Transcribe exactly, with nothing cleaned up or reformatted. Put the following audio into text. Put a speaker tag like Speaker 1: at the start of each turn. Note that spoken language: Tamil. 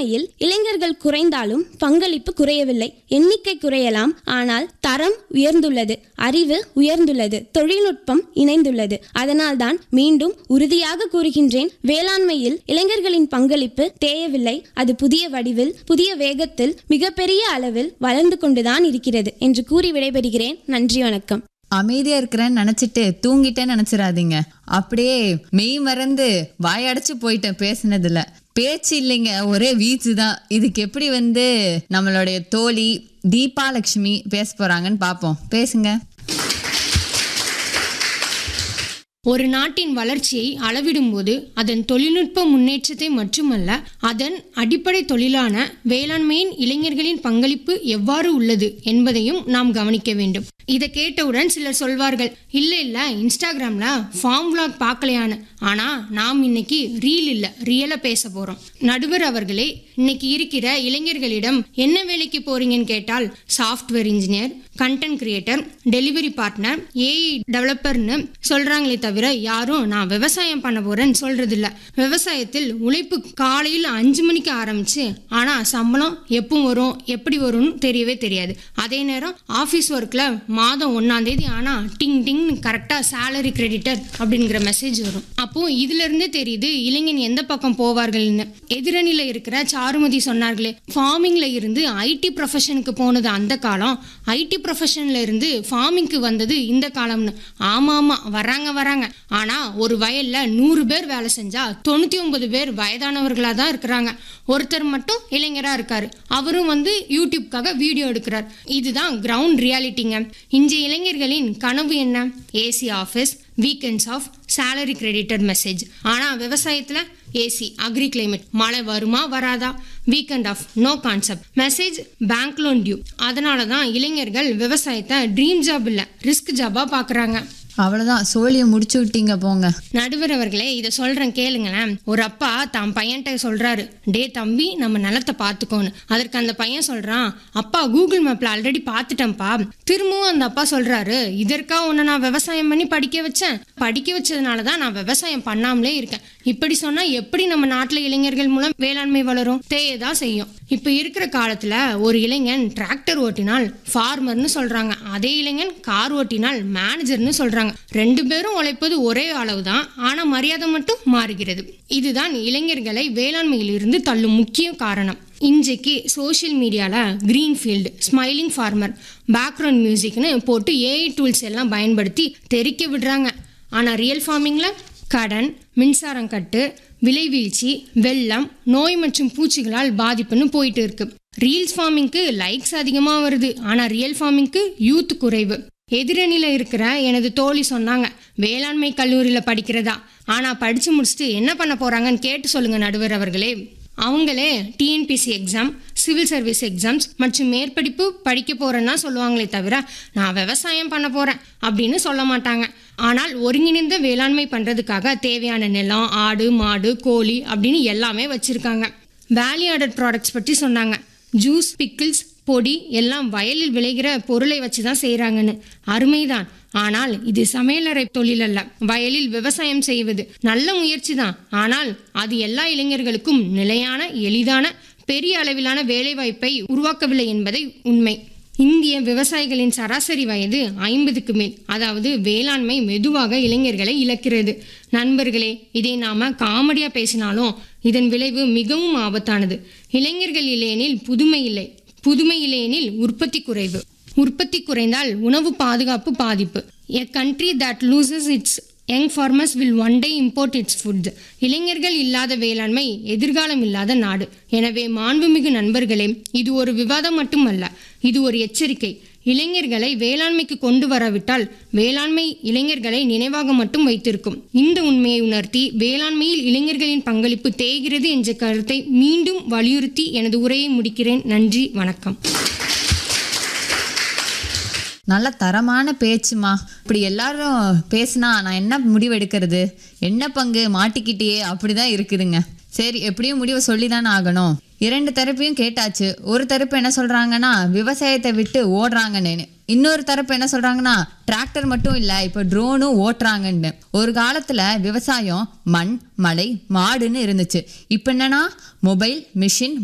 Speaker 1: வேளாண்மையில் இளைஞர்கள் குறைந்தாலும் பங்களிப்பு குறையவில்லை. எண்ணிக்கை குறையலாம், ஆனால் தரம் உயர்ந்துள்ளது, அறிவு உயர்ந்துள்ளது, தொழில்நுட்பம் இணைந்துள்ளது. அதனால்தான் மீண்டும் உறுதியாக கூறுகின்றேன், வேளாண்மையில் இளைஞர்களின் பங்களிப்பு தேயவில்லை. அது புதிய வடிவில், புதிய வேகத்தில், மிகப்பெரிய அளவில் வளர்ந்து கொண்டுதான் இருக்கிறது என்று கூறி விடைபெறுகிறேன். நன்றி, வணக்கம்.
Speaker 2: அமைதியா இருக்கிறேன்னு நினைச்சிட்டு தூங்கிட்டேன்னு நினைச்சிடாதீங்க. அப்படியே மெய் மறந்து வாயடைச்சு போயிட்டேன் பேசுனதுல. பேச்சு இல்லைங்க, ஒரே வீச்சு தான். இதுக்கு எப்படி வந்து நம்மளுடைய தோழி தீபா லட்சுமி பேச போறாங்கன்னு பார்ப்போம். பேசுங்க.
Speaker 3: ஒரு நாட்டின் வளர்ச்சியை அளவிடும்போது அதன் தொழில்நுட்ப முன்னேற்றத்தை மட்டுமல்ல, அதன் அடிப்படை தொழிலான வேளாண்மையின் இளைஞர்களின் பங்களிப்பு எவ்வாறு உள்ளது என்பதையும் நாம் கவனிக்க வேண்டும். இதை கேட்டவுடன் சிலர் சொல்வார்கள், இல்ல இல்ல இன்ஸ்டாகிராம்ல ஃபார்ம் விளாக் பார்க்கலையான்னு. ஆனா நாம் இன்னைக்கு ரீல் இல்ல ரியலா பேச போறோம். நடுவர் அவர்களே, இன்னைக்கு இருக்கிற இளைஞர்களிடம் என்ன வேலைக்கு போறீங்கன்னு கேட்டால் software engineer, content creator, delivery partner, AI டெவலப்பர்னு சொல்றாங்களே தவிர யாரும் நான் விவசாயம் பண்ண போறேன்னு சொல்றது இல்ல. விவசாயத்தில் உழைப்பு காலையில் அஞ்சு மணிக்கு ஆரம்பிச்சு ஆனா சம்பளம் எப்போ வரும் எப்படி வரும்னு தெரியவே தெரியாது. அதே நேரம் ஆபீஸ் ஒர்க்ல மாதம் ஒன்னாம் தேதி ஆனா டிங் டிங் கரெக்டா சேலரி கிரெடிட்டர் அப்படிங்கிற மெசேஜ் வரும். அப்போ இதுல இருந்தே தெரியுது இளைஞன் எந்த பக்கம் போவார்கள்னு. எதிரணியில இருக்கிற சாருமதி சொன்னார்களே, ஃபார்மிங்ல இருந்து ஐடி ப்ரொஃபஷனுக்கு போனது அந்த காலம், ஐடி ப்ரொஃபஷன்ல இருந்து ஃபார்மிங்க்கு வந்தது இந்த காலம்னு. ஆமா ஆமா வராங்க வராங்க. ஆனா ஒரு வயல்ல நூறு பேர் வேலை செஞ்சா தொண்ணூத்தி ஒன்பது பேர் வயதானவர்களா தான் இருக்கிறாங்க. ஒருத்தர் மட்டும் இளைஞரா இருக்காரு, அவரும் வந்து யூடியூப்காக வீடியோ எடுக்கிறார். இதுதான் கிரவுண்ட் ரியாலிட்டிங்க. இன்றைய இளைஞர்களின் கனவு என்ன? AC office, weekends of, salary creditor message. ஆனா விவசாயத்துல ஏசி, அக்ரி கிளைமேட், மழை வருமா வராதா, weekend of, no concept, message bank loan due. அதனால தான் இளைஞர்கள் விவசாயத்தை ட்ரீம் ஜாப் இல்ல ரிஸ்க் ஜாபா பாக்குறாங்க.
Speaker 2: அவ்வளவுதான், சோழியை முடிச்சு விட்டீங்க போங்க.
Speaker 3: நடுவர் அவர்களே, இதை சொல்றேன் கேளுங்களேன். ஒரு அப்பா தான் பையன்கிட்ட சொல்றாரு, டே தம்பி நம்ம நிலத்தை பார்த்துக்கோன்னு. அதற்கு அந்த பையன் சொல்றான், அப்பா கூகுள் மேப்ல ஆல்ரெடி பார்த்துட்டேன்ப்பா. திரும்பவும் அந்த அப்பா சொல்றாரு, இதற்கா உன்னை நான் விவசாயம் பண்ணி படிக்க வச்சேன், படிக்க வச்சதுனாலதான் நான் விவசாயம் பண்ணாமலே இருக்கேன். இப்படி சொன்னா எப்படி நம்ம நாட்டுல இளைஞர்கள் மூலம் வேளாண்மை வளரும்? தேயதான் செய்யும். இப்ப இருக்கிற காலத்துல ஒரு இளைஞன் டிராக்டர் ஓட்டினால் ஃபார்மர்னு சொல்றாங்க, அதே இளைஞன் கார் ஓட்டினால் மேனேஜர்னு சொல்றாங்க. ரெண்டு பேரும் உழைப்பது ஒரே அளவுதான், ஆனா மரியாதை மட்டும் மாறுகிறது. இதுதான் இளைஞர்களை வேளாண்மையில் இருந்து தள்ளும் முக்கிய காரணம். இன்றைக்கு சோஷியல் மீடியால green field, smiling farmer, background மியூசிக்னு போட்டு ஏஐ டூல்ஸ் எல்லாம் பயன்படுத்தி தெரிக்க விடுறாங்க. ஆனா ரியல் ஃபார்மிங்ல கடன், மின்சாரம் கட்டு, விலைவீழ்ச்சி, வெள்ளம், நோய் மற்றும் பூச்சிகளால் பாதிப்புன்னு போயிட்டு இருக்கு. ரீல்ஸ் ஃபார்மிங்க்கு லைக்ஸ் அதிகமா வருது, ஆனா ரியல் ஃபார்மிங்க்கு யூத் குறைவு. எதிரணியில இருக்கிற எனது தோழி சொன்னாங்க, வேளாண்மை கல்லூரியில படிக்கிறதா, ஆனா படிச்சு முடிச்சுட்டு என்ன பண்ண போறாங்கன்னு கேட்டு சொல்லுங்க நடுவர் அவர்களே. அவங்களே TNPSC exam, civil service exams மற்றும் மேற்படிப்பு படிக்க போறேன்னா சொல்லுவாங்களே தவிர நான் விவசாயம் பண்ண போறேன் அப்படின்னு சொல்ல மாட்டாங்க. ஆனால் ஒருங்கிணைந்த வேளாண்மை பண்றதுக்காக தேவையான நிலம், ஆடு, மாடு, கோழி அப்படின்னு எல்லாமே வச்சிருக்காங்க. வேல்யூ ஆடட் ப்ராடக்ட்ஸ் பற்றி சொன்னாங்க. ஜூஸ், பிக்கிள்ஸ், பொடி எல்லாம் வயலில் விளைகிற பொருளை வச்சுதான் செய்யறாங்கன்னு. அருமைதான். ஆனால் இது சமையலறை தொழில் அல்ல, வயலில் விவசாயம் செய்வது நல்ல முயற்சி தான். ஆனால் அது எல்லா இளைஞர்களுக்கும் நிலையான, எளிதான, பெரிய அளவிலான வேலை வாய்ப்பை உருவாக்கவில்லை என்பதை உண்மை. இந்திய விவசாயிகளின் சராசரி வயது ஐம்பதுக்கு மேல். அதாவது வேளாண்மை மெதுவாக இளைஞர்களை இழக்கிறது. நண்பர்களே, இதை நாம காமெடியா பேசினாலும் இதன் விளைவு மிகவும் ஆபத்தானது. இளைஞர்கள் இல்லையெனில் புதுமை இல்லை, புதுமை இல்லையெனில் உற்பத்தி குறைவு, உற்பத்தி குறைந்தால் உணவு பாதுகாப்பு பாதிப்பு. A country that loses its young farmers will one day import its food. இளைஞர்கள் இல்லாத வேளாண்மை எதிர்காலம் இல்லாத நாடு. எனவே மாண்புமிகு நண்பர்களே, இது ஒரு விவாதம் மட்டுமல்ல, இது ஒரு எச்சரிக்கை. இளைஞர்களை வேளாண்மைக்கு கொண்டு வரவிட்டால் வேளாண்மை இளைஞர்களை நினைவாக மட்டும் வைத்திருக்கும். இந்த உண்மையை உணர்த்தி வேளாண்மையில் இளைஞர்களின் பங்களிப்பு தேய்கிறது என்ற கருத்தை மீண்டும் வலியுறுத்தி எனது உரையை முடிக்கிறேன். நன்றி, வணக்கம்.
Speaker 2: நல்ல தரமான பேச்சுமா. இப்படி எல்லாரும் பேசினா நான் என்ன முடிவு எடுக்கிறது, என்ன பங்கு, மாட்டிக்கிட்டே அப்படிதான் இருக்குதுங்க. சரி, எப்படியும் முடிவை சொல்லிதானே ஆகணும். இரண்டு தரப்பையும் கேட்டாச்சு. ஒரு தரப்பு என்ன சொல்றாங்கன்னா விவசாயத்தை விட்டு ஓடுறாங்கன்னு, இன்னொரு தரப்பு என்ன சொல்றாங்கன்னா டிராக்டர் மட்டும் இல்ல இப்ப ட்ரோனும் ஓட்டுறாங்கன்னு. ஒரு காலத்துல விவசாயம் மண், மலை, மாடுன்னு இருந்துச்சு. இப்ப என்னன்னா மொபைல், மிஷின்,